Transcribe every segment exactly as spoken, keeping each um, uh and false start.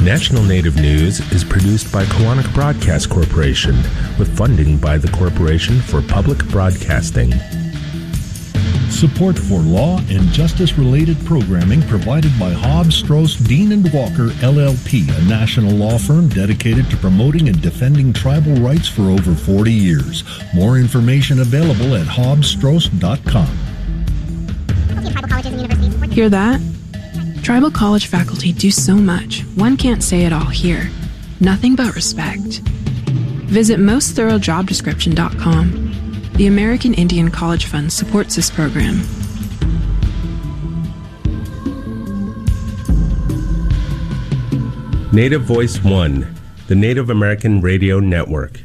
National Native News is produced by Koahnic Broadcast Corporation with funding by the Corporation for Public Broadcasting. Support for law and justice-related programming provided by Hobbs, Strauss, Dean and Walker, L L P, a national law firm dedicated to promoting and defending tribal rights for over forty years. More information available at hobbs strauss dot com. Hear that? Tribal college faculty do so much, one can't say it all here. Nothing but respect. Visit most thorough job description dot com. The American Indian College Fund supports this program. Native Voice One, the Native American Radio Network.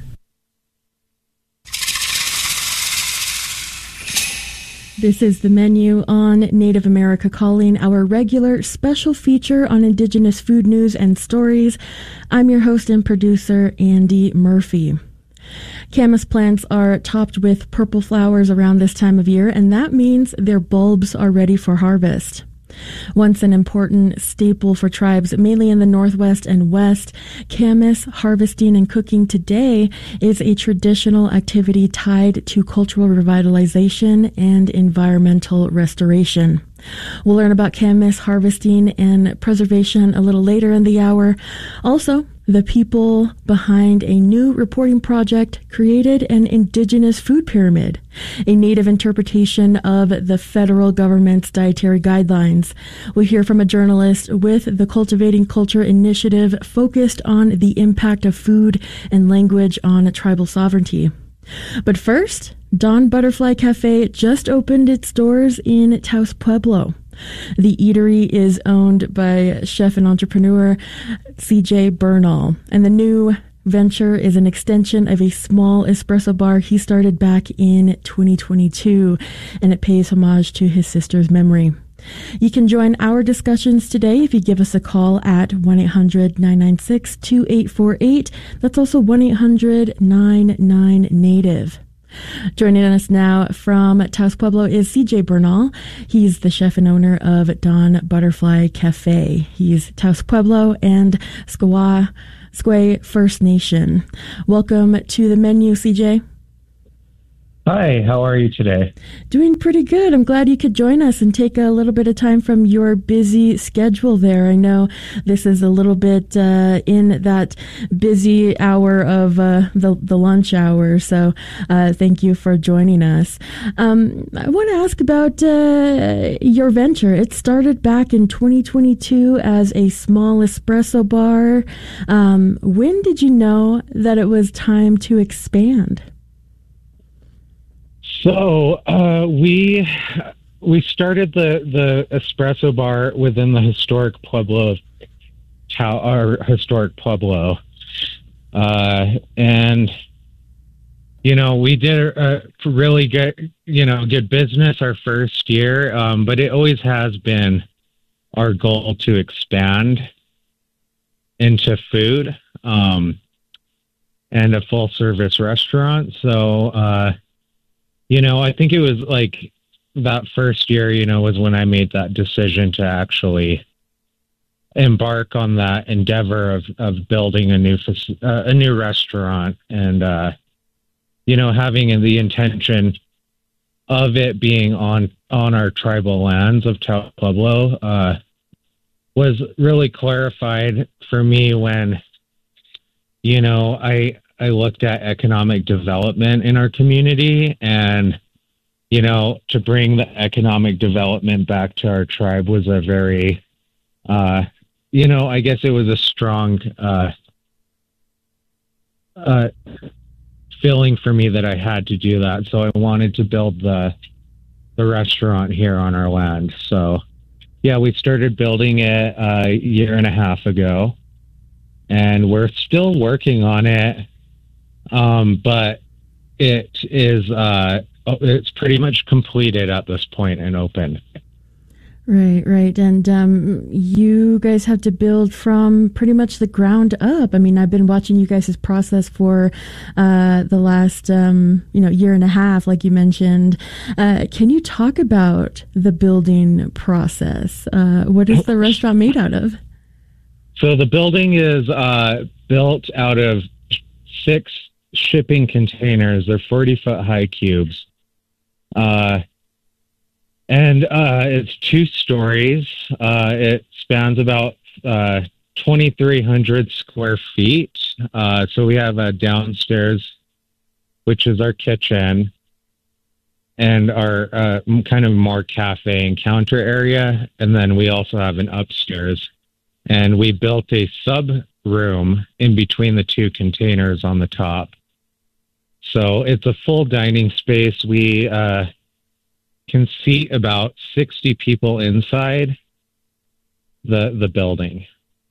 This is the menu on Native America Calling, our regular special feature on Indigenous food news and stories. I'm your host and producer, Andy Murphy. Camas plants are topped with purple flowers around this time of year, and that means their bulbs are ready for harvest. Once an important staple for tribes, mainly in the Northwest and West, Camas harvesting and cooking today is a traditional activity tied to cultural revitalization and environmental restoration. We'll learn about Camas harvesting and preservation a little later in the hour. Also, the people behind a new reporting project created an Indigenous food pyramid, a native interpretation of the federal government's dietary guidelines. We'll hear from a journalist with the Cultivating Culture Initiative focused on the impact of food and language on tribal sovereignty. But first, Dawn Butterfly Cafe just opened its doors in Taos Pueblo. The eatery is owned by chef and entrepreneur C J Bernal, and the new venture is an extension of a small espresso bar he started back in twenty twenty-two, and it pays homage to his sister's memory. You can join our discussions today if you give us a call at one eight hundred nine nine six two eight four eight. That's also one eight hundred nine nine native. Joining us now from Taos Pueblo is C J Bernal. He's the chef and owner of Dawn Butterfly Cafe. He's Taos Pueblo and Squaw Squay First Nation. Welcome to the menu, C J. Hi, how are you today? Doing pretty good. I'm glad you could join us and take a little bit of time from your busy schedule there. I know this is a little bit uh, in that busy hour of uh, the, the lunch hour, so uh, thank you for joining us. Um, I want to ask about uh, your venture. It started back in twenty twenty-two as a small espresso bar. Um, when did you know that it was time to expand? So uh, we we started the, the espresso bar within the historic Pueblo of Tao, our historic Pueblo, uh, and you know we did uh, really good you know good business our first year, um, but it always has been our goal to expand into food um, and a full service restaurant. So. Uh, You know, I think it was like that first year, you know, was when I made that decision to actually embark on that endeavor of, of building a new uh, a new restaurant and, uh, you know, having the intention of it being on, on our tribal lands of Taos Pueblo uh, was really clarified for me when, you know, I... I looked at economic development in our community, and, you know, to bring the economic development back to our tribe was a very, uh, you know, I guess it was a strong uh, uh, feeling for me that I had to do that. So I wanted to build the the restaurant here on our land. So, yeah, we started building it a year and a half ago, and we're still working on it. Um, but it is, uh, it's pretty much completed at this point and open. Right, right. And um, you guys have to build from pretty much the ground up. I mean, I've been watching you guys' process for uh, the last, um, you know, year and a half, like you mentioned. Uh, can you talk about the building process? Uh, what is the restaurant made out of? So the building is uh, built out of six shipping containers. They're forty foot high cubes. Uh, and uh, it's two stories. Uh, it spans about uh, twenty-three hundred square feet. Uh, so we have a downstairs, which is our kitchen, and our uh, kind of more cafe and counter area. And then we also have an upstairs. And we built a sub room in between the two containers on the top. So it's a full dining space. We uh, can seat about sixty people inside the the building.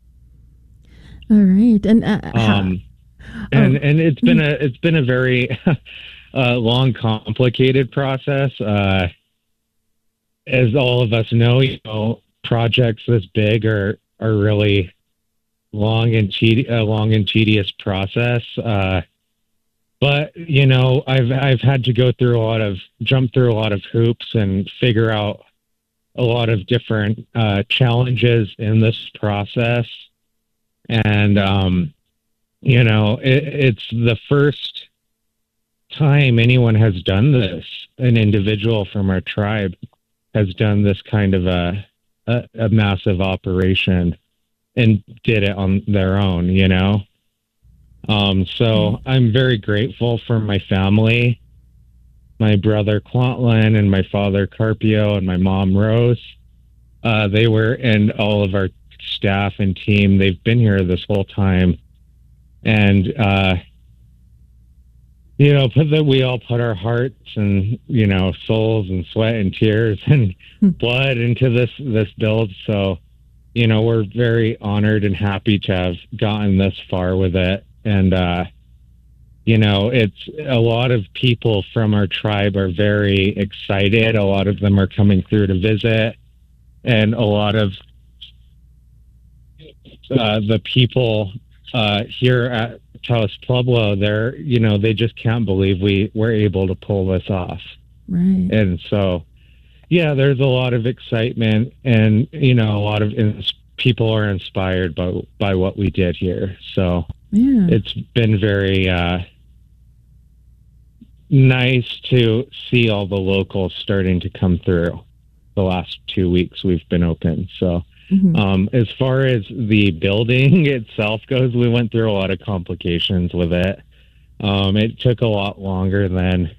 All right, and uh, um, and oh. and it's been a it's been a very uh, long, complicated process. Uh, as all of us know, you know, projects this big are are really long and tedi- a long and tedious process. Uh, but you know, I've I've had to go through a lot of jump through a lot of hoops and figure out a lot of different uh, challenges in this process. And um, you know, it, it's the first time anyone has done this. An individual from our tribe has done this kind of a A, a massive operation and did it on their own, you know? Um, so I'm very grateful for my family, my brother Quantlin and my father Carpio and my mom Rose. Uh, they were, and all of our staff and team, they've been here this whole time. And, uh, you know, put that we all put our hearts and, you know, souls and sweat and tears and blood into this, this build. So, you know, we're very honored and happy to have gotten this far with it. And, uh, you know, it's a lot of people from our tribe are very excited. A lot of them are coming through to visit, and a lot of uh, the people uh, here at Taos Pueblo, they're, you know, they just can't believe we were able to pull this off. Right. And so, yeah, there's a lot of excitement, and, you know, a lot of ins- people are inspired by, by what we did here. So yeah, it's been very uh, nice to see all the locals starting to come through the last two weeks we've been open. So mm-hmm. um, as far as the building itself goes, we went through a lot of complications with it. Um, it took a lot longer than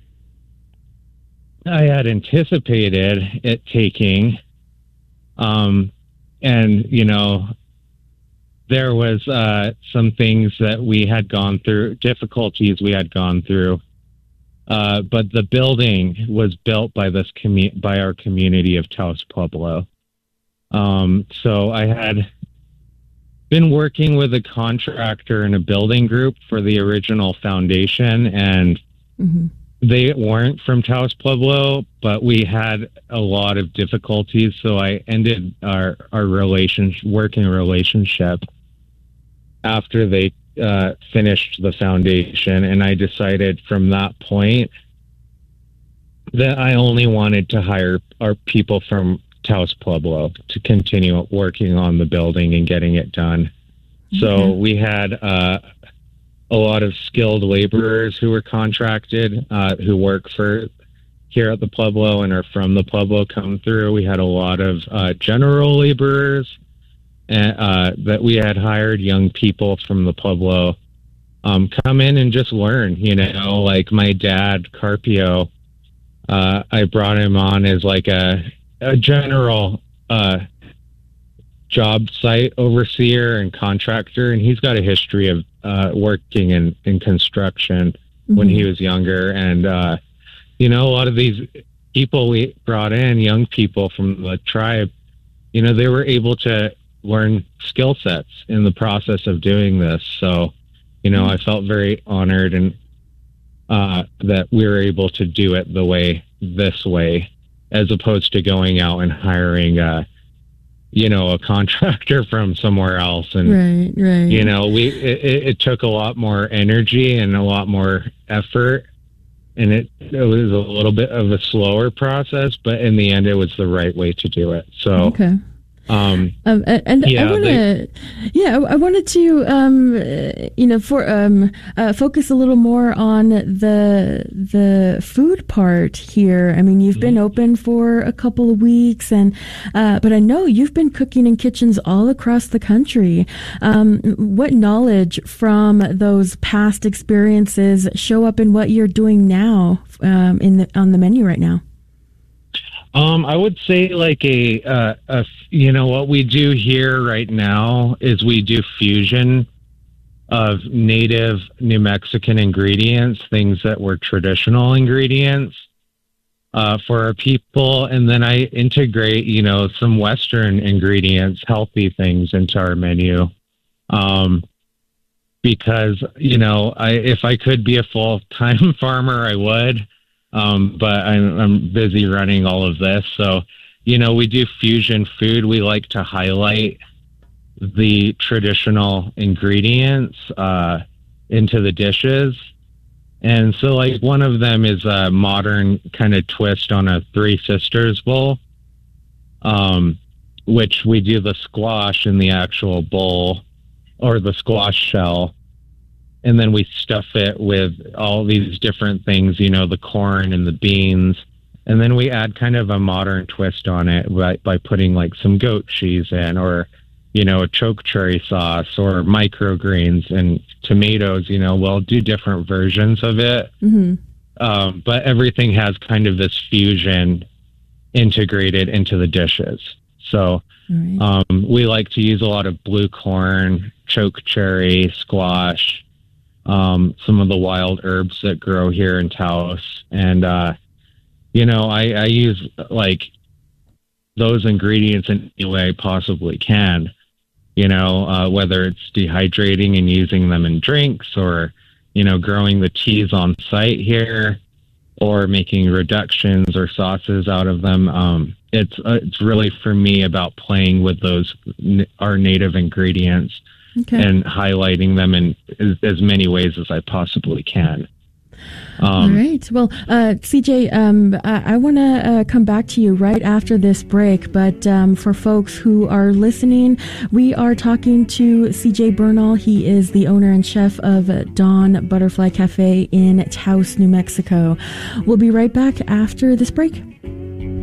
I had anticipated it taking. Um, and, you know, there was uh, some things that we had gone through, difficulties we had gone through. Uh, but the building was built by this commu- by our community of Taos Pueblo. Um, so I had been working with a contractor and a building group for the original foundation, and mm-hmm. they weren't from Taos Pueblo, but we had a lot of difficulties. So I ended our, our relationship, working relationship after they uh, finished the foundation. And I decided from that point that I only wanted to hire our people from Taos Pueblo to continue working on the building and getting it done. Mm-hmm. So we had uh, a lot of skilled laborers who were contracted, uh, who work for here at the Pueblo and are from the Pueblo come through. We had a lot of uh, general laborers and, uh, that we had hired, young people from the Pueblo um, come in and just learn, you know, like my dad, Carpio, uh, I brought him on as like a, a general uh, job site overseer and contractor, and he's got a history of uh, working in, in construction mm-hmm. when he was younger. And, uh, you know, a lot of these people we brought in, young people from the tribe, you know, they were able to learn skill sets in the process of doing this. So, you know, I felt very honored and uh, that we were able to do it the way, this way, as opposed to going out and hiring, uh, you know, a contractor from somewhere else. And, right, right. you know, we, it, it took a lot more energy and a lot more effort, and it, it was a little bit of a slower process, but in the end, it was the right way to do it. So, okay. Um, um, and yeah, I want to, yeah, I, I wanted to, um, you know, for um, uh, focus a little more on the the food part here. I mean, you've been open for a couple of weeks, and uh, but I know you've been cooking in kitchens all across the country. Um, what knowledge from those past experiences show up in what you're doing now um, in the on the menu right now? Um, I would say like a, uh, a, you know, what we do here right now is we do fusion of native New Mexican ingredients, things that were traditional ingredients uh, for our people. And then I integrate, you know, some Western ingredients, healthy things into our menu. Um, because, you know, I, if I could be a full-time farmer, I would. Um, but I'm, I'm busy running all of this. So, you know, we do fusion food. We like to highlight the traditional ingredients uh, into the dishes. And so, like, one of them is a modern kind of twist on a Three Sisters bowl, um, which we do the squash in the actual bowl or the squash shell. And then we stuff it with all these different things, you know, the corn and the beans. And then we add kind of a modern twist on it by, by putting like some goat cheese in, or, you know, a choke cherry sauce, or microgreens and tomatoes. You know, we'll do different versions of it. Mm-hmm. Um, but everything has kind of this fusion integrated into the dishes. So right. um, we like to use a lot of blue corn, choke cherry, squash, Um, some of the wild herbs that grow here in Taos. And, uh, you know, I, I use like those ingredients in any way I possibly can, you know, uh, whether it's dehydrating and using them in drinks, or, you know, growing the teas on site here, or making reductions or sauces out of them. Um, it's, uh, it's really for me about playing with those, our native ingredients. Okay. And highlighting them in as, as many ways as I possibly can. Um, All right. Well, uh, C J, um, I, I want to uh, come back to you right after this break. But um, for folks who are listening, we are talking to C J Bernal. He is the owner and chef of Dawn Butterfly Cafe in Taos, New Mexico. We'll be right back after this break.